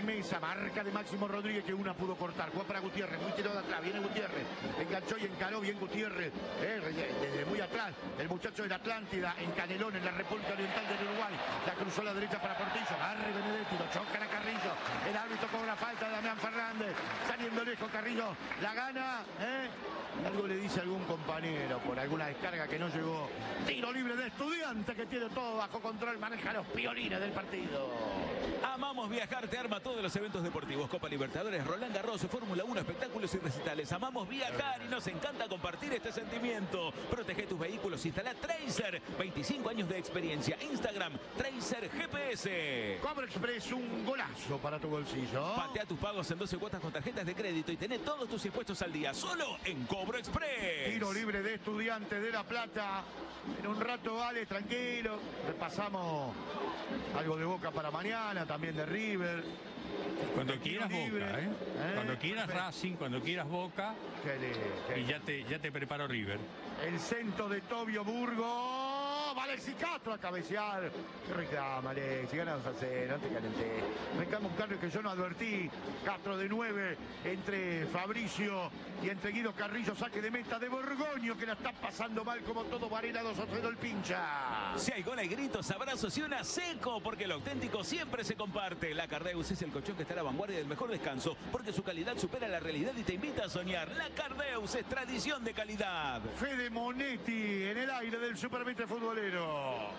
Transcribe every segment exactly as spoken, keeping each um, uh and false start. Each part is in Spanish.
Mesa, marca de Máximo Rodríguez que una pudo cortar. Juega para Gutiérrez, muy tirado de atrás, viene Gutiérrez, enganchó y encaró bien Gutiérrez, eh, desde muy atrás, el muchacho de la Atlántida, en Canelón, en la República Oriental del Uruguay, la cruzó a la derecha para Portillo, barre Benedetti, lo choca a Carrillo, el árbitro cobra falta de Damián Fernández, saliendo lejos Carrillo, la gana, eh, algo le dice a algún compañero por alguna descarga que no llegó. Tiro libre de Estudiantes que tiene todo bajo control, maneja los piolines del partido. Amamos Viajar, te arma todos los eventos deportivos, Copa Libertadores, Roland Garros, Fórmula uno, espectáculos y recitales. Amamos viajar y nos encanta compartir este sentimiento. Protege tus vehículos, instala Tracer, veinticinco años de experiencia. Instagram, Tracer G P S. Cobro Express, un golazo para tu bolsillo. Patea tus pagos en doce cuotas con tarjetas de crédito y tené todos tus impuestos al día, solo en Cobro Express. Tiro libre de Estudiantes de La Plata. En un rato, vale, tranquilo. Repasamos algo de Boca para mañana, también de River. Cuando quieras Boca, ¿eh? ¿eh? Cuando quieras Racing, cuando quieras Boca. Qué le, qué y ya te, ya te preparo River. El centro de Tobio Burgo. Va Alexis Castro a cabecear. ¿Qué reclama, Alexis? Ganamos a cero, no te calenté. Reclama un cambio que yo no advertí. Castro de nueve entre Fabricio y entre Guido Carrillo. Saque de meta de Borgoño que la está pasando mal como todo. Varela dos a cero el pincha. Si hay gol, hay gritos, abrazos y una seco, porque lo auténtico siempre se comparte. La Cardeus es el colchón que está a la vanguardia del mejor descanso, porque su calidad supera la realidad y te invita a soñar. La Cardeus es tradición de calidad. Fede Monetti en el aire del Supermente Futbolero.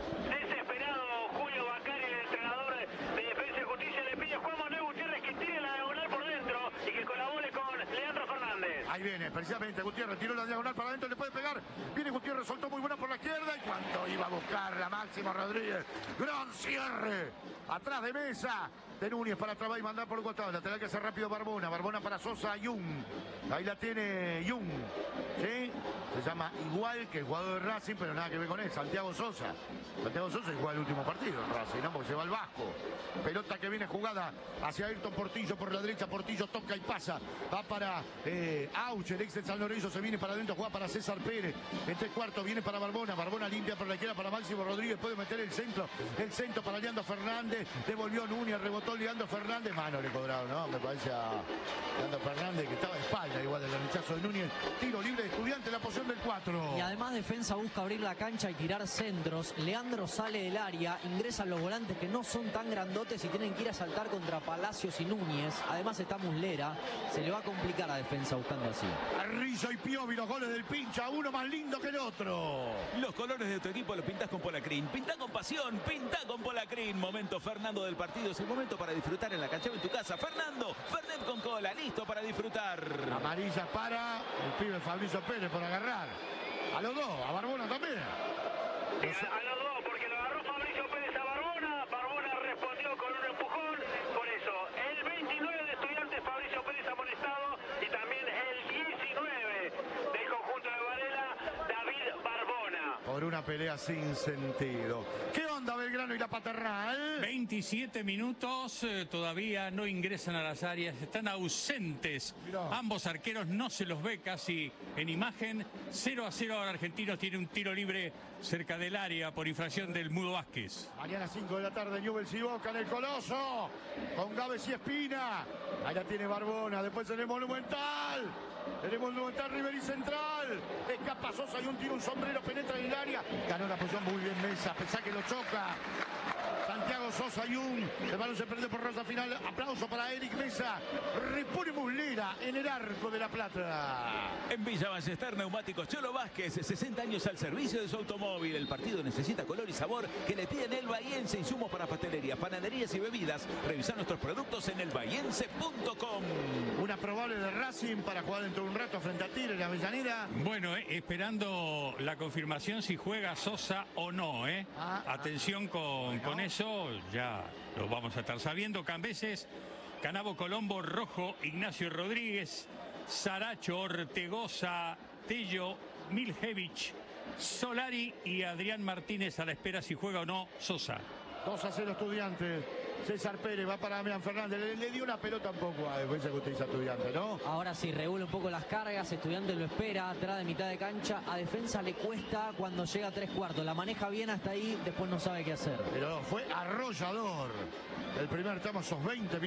Desesperado Julio Bacari, el entrenador de Defensa y Justicia, le pide a Juan Manuel Gutiérrez que tire la diagonal por dentro y que colabore con Leandro Fernández. Ahí viene, precisamente Gutiérrez tiró la diagonal para adentro, le puede pegar. Viene Gutiérrez, soltó muy buena por la izquierda y cuando iba a buscarla Máximo Rodríguez. Gran cierre. Atrás de Mesa. De Núñez para trabajar y mandar por el costado. La tendrá que hacer rápido Barbona. Barbona para Sosa Jung. Ahí la tiene Jung. ¿Sí? Se llama igual que el jugador de Racing, pero nada que ver con él. Santiago Sosa. Santiago Sosa igual el último partido en Racing, ¿no? Porque se va al Vasco. Pelota que viene jugada hacia Ayrton Portillo por la derecha. Portillo toca y pasa. Va para eh, Auch, el ex de San Lorenzo. Se viene para adentro. Juega para César Pérez. En tres cuartos viene para Barbona. Barbona limpia por la izquierda para Máximo Rodríguez. Puede meter el centro. El centro para Leandro Fernández. Devolvió Núñez. Rebotó Leandro Fernández. Mano le cobraron, ¿no? Me parece a Leandro Fernández que estaba de espalda igual del rechazo de Núñez. Tiro libre de Estudiante. La posición del cuatro. Y además Defensa busca abrir la cancha y tirar centros. Leandro sale del área. Ingresan los volantes que no son tan grandotes y tienen que ir a saltar contra Palacios y Núñez. Además está Muslera. Se le va a complicar a Defensa buscando así. Carrillo y Piovi, los goles del pincha. Uno más lindo que el otro. Los colores de tu equipo los pintás con Polacrin. Pintá con pasión, pintá con Polacrin. Momento Fernando del partido. Es el momento para disfrutar en la cancha o en tu casa. Fernando, Fernet con cola, listo para disfrutar. Amarilla para el pibe Fabricio Pérez por agarrar. A los dos, a Barbona también. Sí, a, a los dos, porque lo agarró Fabricio Pérez a Barbona. Barbona respondió con un empujón. Por eso, el veintinueve de Estudiantes, Fabricio Pérez amonestado. Y también el diecinueve del conjunto de Varela, David Barbona. Por una pelea sin sentido. ¿Qué onda Belgrano y la Paternal? veintisiete minutos, eh, todavía no ingresan a las áreas, están ausentes. Mirá. Ambos arqueros no se los ve casi en imagen. cero a cero ahora Argentinos tiene un tiro libre cerca del área por infracción del Mudo Vázquez. Mañana cinco de la tarde, Newell's y Boca en el Coloso. Con Gávez y Espina. Ahí la tiene Barbona. Después en el Monumental. En el Monumental, River y Central. Escapa Sosa y un tiro, un sombrero, penetra en el área. Ganó la posición muy bien Mesa, a pesar que lo choca. Santiago Sosa y un. El balón se perdió por rosa final. Aplauso para Eric Mesa. Repone Muslera en el arco de La Plata. En Villa Ballester, Neumáticos Cholo Vázquez, sesenta años al servicio de su automóvil. El partido necesita color y sabor que le piden el bahiense. Insumos para pastelería, panaderías y bebidas. Revisar nuestros productos en el bahiense punto com. Una probable de Racing para jugar dentro de un rato frente a Tigre en la Avellaneda. Bueno, eh, esperando la confirmación si juega Sosa o no. Eh. Ah, Atención con, bueno. con eso, ya lo vamos a estar sabiendo. Cambeses, Canavo Colombo, Rojo, Ignacio Rodríguez, Saracho, Ortegoza, Tello, Miljevich, Solari y Adrián Martínez a la espera si juega o no Sosa. dos a cero Estudiantes. César Pérez va para Damián Fernández. Le, le dio una pelota un poco a Defensa que utiliza Estudiantes, ¿no? Ahora sí, regula un poco las cargas. Estudiantes lo espera atrás de mitad de cancha. A Defensa le cuesta cuando llega a tres cuartos. La maneja bien hasta ahí, después no sabe qué hacer. Pero fue arrollador. El primer tramo, esos veinte minutos.